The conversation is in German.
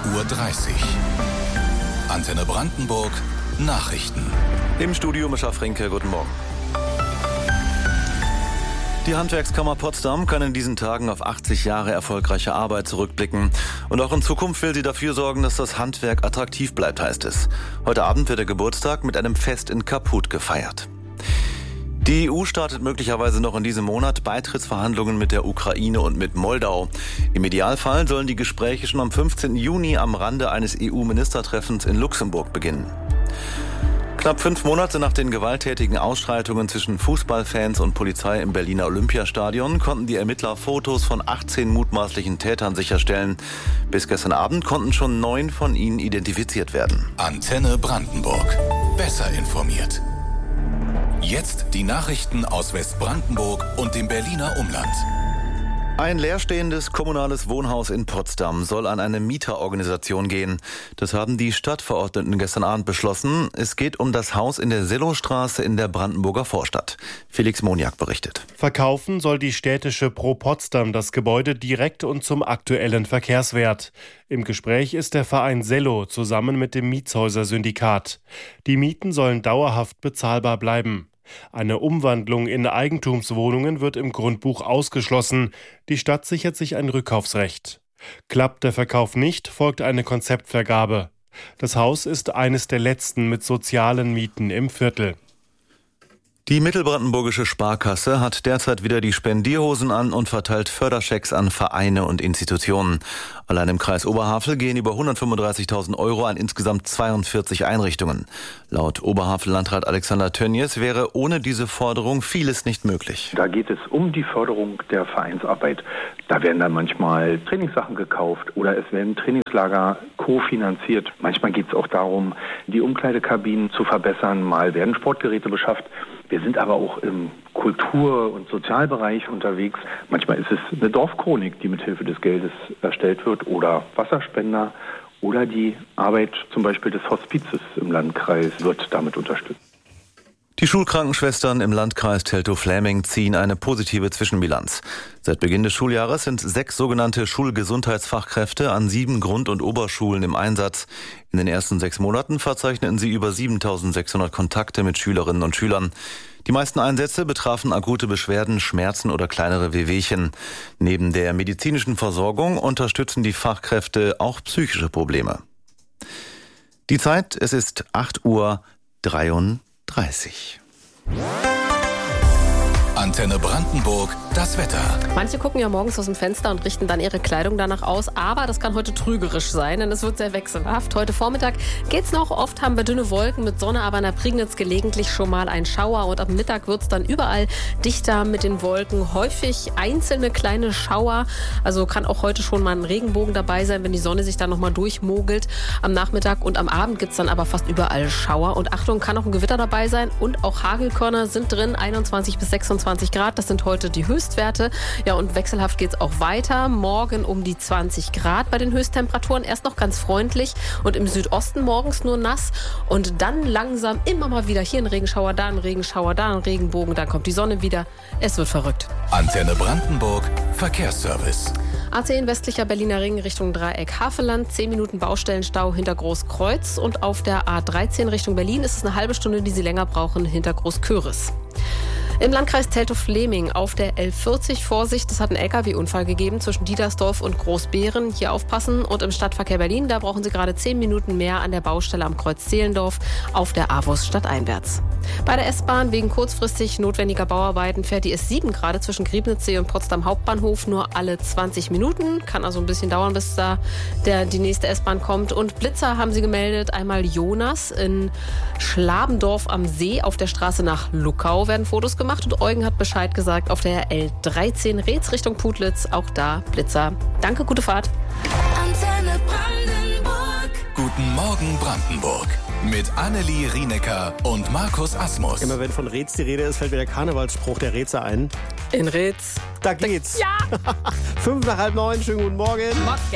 8:30 Uhr. Antenne Brandenburg, Nachrichten. Im Studio Mischa Frenke, guten Morgen. Die Handwerkskammer Potsdam kann in diesen Tagen auf 80 Jahre erfolgreiche Arbeit zurückblicken. Und auch in Zukunft will sie dafür sorgen, dass das Handwerk attraktiv bleibt, heißt es. Heute Abend wird der Geburtstag mit einem Fest in Kaput gefeiert. Die EU startet möglicherweise noch in diesem Monat Beitrittsverhandlungen mit der Ukraine und mit Moldau. Im Idealfall sollen die Gespräche schon am 15. Juni am Rande eines EU-Ministertreffens in Luxemburg beginnen. Knapp 5 Monate nach den gewalttätigen Ausschreitungen zwischen Fußballfans und Polizei im Berliner Olympiastadion konnten die Ermittler Fotos von 18 mutmaßlichen Tätern sicherstellen. Bis gestern Abend konnten schon 9 von ihnen identifiziert werden. Antenne Brandenburg. Besser informiert. Jetzt die Nachrichten aus Westbrandenburg und dem Berliner Umland. Ein leerstehendes kommunales Wohnhaus in Potsdam soll an eine Mieterorganisation gehen. Das haben die Stadtverordneten gestern Abend beschlossen. Es geht um das Haus in der Sellowstraße in der Brandenburger Vorstadt. Felix Moniak berichtet. Verkaufen soll die städtische Pro Potsdam das Gebäude direkt und zum aktuellen Verkehrswert. Im Gespräch ist der Verein Sello zusammen mit dem Mietshäuser-Syndikat. Die Mieten sollen dauerhaft bezahlbar bleiben. Eine Umwandlung in Eigentumswohnungen wird im Grundbuch ausgeschlossen. Die Stadt sichert sich ein Rückkaufsrecht. Klappt der Verkauf nicht, folgt eine Konzeptvergabe. Das Haus ist eines der letzten mit sozialen Mieten im Viertel. Die Mittelbrandenburgische Sparkasse hat derzeit wieder die Spendierhosen an und verteilt Förderschecks an Vereine und Institutionen. Allein im Kreis Oberhavel gehen über 135.000 Euro an insgesamt 42 Einrichtungen. Laut Oberhavel-Landrat Alexander Tönnies wäre ohne diese Forderung vieles nicht möglich. Da geht es um die Förderung der Vereinsarbeit. Da werden dann manchmal Trainingssachen gekauft oder es werden Trainingslager kofinanziert. Manchmal geht es auch darum, die Umkleidekabinen zu verbessern. Mal werden Sportgeräte beschafft. Wir sind aber auch im Kultur- und Sozialbereich unterwegs. Manchmal ist es eine Dorfchronik, die mithilfe des Geldes erstellt wird, oder Wasserspender, oder die Arbeit zum Beispiel des Hospizes im Landkreis wird damit unterstützt. Die Schulkrankenschwestern im Landkreis Teltow-Fläming ziehen eine positive Zwischenbilanz. Seit Beginn des Schuljahres sind 6 sogenannte Schulgesundheitsfachkräfte an 7 Grund- und Oberschulen im Einsatz. In den ersten 6 Monaten verzeichneten sie über 7.600 Kontakte mit Schülerinnen und Schülern. Die meisten Einsätze betrafen akute Beschwerden, Schmerzen oder kleinere Wehwehchen. Neben der medizinischen Versorgung unterstützen die Fachkräfte auch psychische Probleme. Die Zeit, es ist 8:33 Uhr. Antenne Brandenburg, das Wetter. Manche gucken ja morgens aus dem Fenster und richten dann ihre Kleidung danach aus, aber das kann heute trügerisch sein, denn es wird sehr wechselhaft. Heute Vormittag geht's noch, oft haben wir dünne Wolken mit Sonne, aber in der Prignitz gelegentlich schon mal ein Schauer und ab Mittag wird's dann überall dichter mit den Wolken, häufig einzelne kleine Schauer, also kann auch heute schon mal ein Regenbogen dabei sein, wenn die Sonne sich dann nochmal durchmogelt. Am Nachmittag und am Abend gibt's dann aber fast überall Schauer und Achtung, kann auch ein Gewitter dabei sein und auch Hagelkörner sind drin, 21 bis 26 Grad, das sind heute die Höchstwerte. Ja, und wechselhaft geht es auch weiter. Morgen um die 20 Grad bei den Höchsttemperaturen. Erst noch ganz freundlich und im Südosten morgens nur nass. Und dann langsam immer mal wieder hier ein Regenschauer, da ein Regenschauer, da ein Regenbogen. Dann kommt die Sonne wieder. Es wird verrückt. Antenne Brandenburg, Verkehrsservice. A10 westlicher Berliner Ring Richtung Dreieck Havelland. 10 Minuten Baustellenstau hinter Großkreuz. Und auf der A13 Richtung Berlin ist es eine halbe Stunde, die Sie länger brauchen, hinter Großköris. Im Landkreis Teltow-Fläming auf der L40 Vorsicht, es hat einen LKW-Unfall gegeben zwischen Diedersdorf und Großbeeren. Hier aufpassen. Und im Stadtverkehr Berlin, da brauchen Sie gerade 10 Minuten mehr an der Baustelle am Kreuz Zehlendorf auf der AWUS stadteinwärts. Bei der S-Bahn wegen kurzfristig notwendiger Bauarbeiten fährt die S7 gerade zwischen Griebnitzsee und Potsdam Hauptbahnhof nur alle 20 Minuten. Kann also ein bisschen dauern, bis da die nächste S-Bahn kommt. Und Blitzer haben Sie gemeldet. Einmal Jonas in Schlabendorf am See auf der Straße nach Luckau werden Fotos gemacht. Und Eugen hat Bescheid gesagt auf der L13 Reetz Richtung Putlitz. Auch da Blitzer. Danke, gute Fahrt. Antenne Brandenburg. Guten Morgen Brandenburg. Mit Annelie Rienecker und Markus Asmus. Immer wenn von Reetz die Rede ist, fällt mir der Karnevalsspruch der Reetzer ein. In Reetz. Da geht's. Ja. 8:55, schönen guten Morgen.